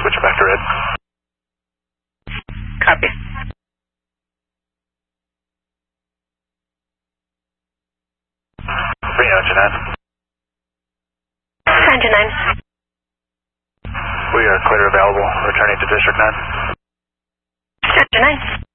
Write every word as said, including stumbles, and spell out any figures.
switch back to red. Copy. Reno, engine nine. Engine nine. We are clear available, returning to District nine. Engine nine.